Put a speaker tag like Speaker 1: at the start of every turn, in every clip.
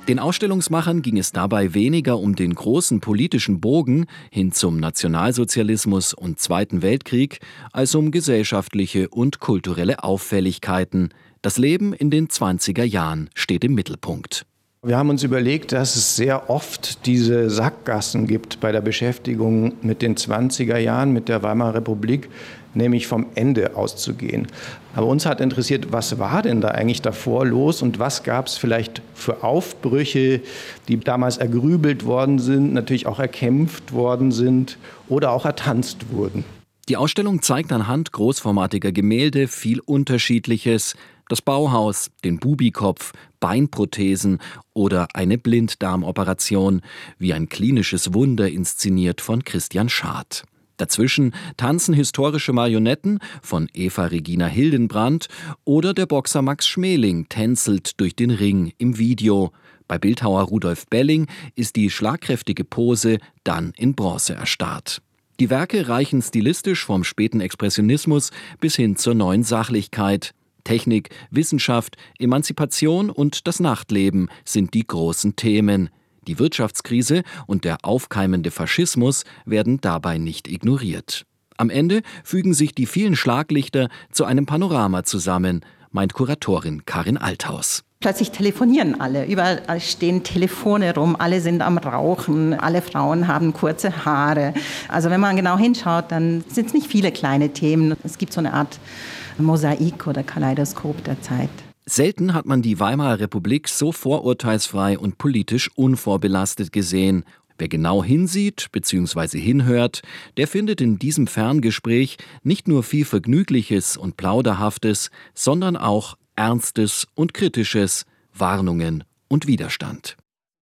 Speaker 1: Den Ausstellungsmachern ging es dabei weniger um den großen politischen Bogen hin zum Nationalsozialismus und Zweiten Weltkrieg, als um gesellschaftliche und kulturelle Auffälligkeiten. Das Leben in den 20er Jahren steht im Mittelpunkt.
Speaker 2: Wir haben uns überlegt, dass es sehr oft diese Sackgassen gibt bei der Beschäftigung mit den 20er Jahren, mit der Weimarer Republik, nämlich vom Ende auszugehen. Aber uns hat interessiert, was war denn da eigentlich davor los und was gab es vielleicht für Aufbrüche, die damals ergrübelt worden sind, natürlich auch erkämpft worden sind oder auch ertanzt wurden.
Speaker 1: Die Ausstellung zeigt anhand großformatiger Gemälde viel Unterschiedliches. Das Bauhaus, den Bubikopf, Beinprothesen oder eine Blinddarmoperation, wie ein klinisches Wunder inszeniert von Christian Schad. Dazwischen tanzen historische Marionetten von Eva Regina Hildenbrand oder der Boxer Max Schmeling tänzelt durch den Ring im Video. Bei Bildhauer Rudolf Belling ist die schlagkräftige Pose dann in Bronze erstarrt. Die Werke reichen stilistisch vom späten Expressionismus bis hin zur neuen Sachlichkeit. Technik, Wissenschaft, Emanzipation und das Nachtleben sind die großen Themen. Die Wirtschaftskrise und der aufkeimende Faschismus werden dabei nicht ignoriert. Am Ende fügen sich die vielen Schlaglichter zu einem Panorama zusammen, meint Kuratorin Karin Althaus.
Speaker 3: Plötzlich telefonieren alle, überall stehen Telefone rum, alle sind am Rauchen, alle Frauen haben kurze Haare. Also wenn man genau hinschaut, dann sind es nicht viele kleine Themen. Es gibt so eine Art Mosaik oder Kaleidoskop der Zeit.
Speaker 1: Selten hat man die Weimarer Republik so vorurteilsfrei und politisch unvorbelastet gesehen. Wer genau hinsieht bzw. hinhört, der findet in diesem Ferngespräch nicht nur viel Vergnügliches und Plauderhaftes, sondern auch Ernstes und Kritisches, Warnungen und Widerstand.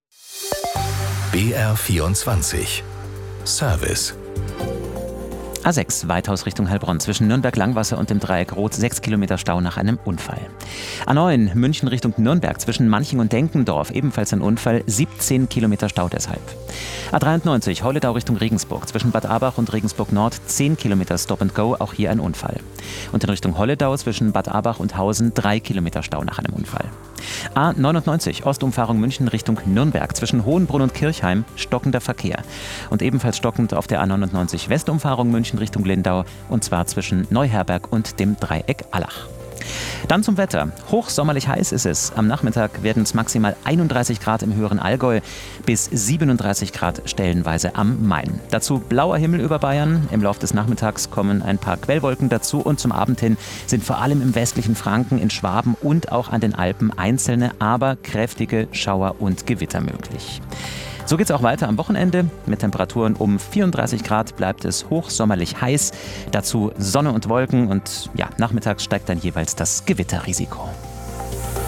Speaker 4: BR24 Service
Speaker 5: A6 Weithaus Richtung Heilbronn zwischen Nürnberg-Langwasser und dem Dreieck Rot 6 Kilometer Stau nach einem Unfall. A9 München Richtung Nürnberg zwischen Manching und Denkendorf ebenfalls ein Unfall, 17 Kilometer Stau deshalb. A93 Holledau Richtung Regensburg zwischen Bad Abach und Regensburg Nord 10 Kilometer Stop and Go, auch hier ein Unfall. Und in Richtung Holledau zwischen Bad Abach und Hausen 3 Kilometer Stau nach einem Unfall. A99 Ostumfahrung München Richtung Nürnberg zwischen Hohenbrunn und Kirchheim stockender Verkehr. Und ebenfalls stockend auf der A99 Westumfahrung München Richtung Lindau und zwar zwischen Neuherberg und dem Dreieck Allach. Dann zum Wetter. Hochsommerlich heiß ist es. Am Nachmittag werden es maximal 31 Grad im höheren Allgäu bis 37 Grad stellenweise am Main. Dazu blauer Himmel über Bayern. Im Laufe des Nachmittags kommen ein paar Quellwolken dazu und zum Abend hin sind vor allem im westlichen Franken, in Schwaben und auch an den Alpen einzelne, aber kräftige Schauer und Gewitter möglich. So geht es auch weiter am Wochenende. Mit Temperaturen um 34 Grad bleibt es hochsommerlich heiß. Dazu Sonne und Wolken und nachmittags steigt dann jeweils das Gewitterrisiko.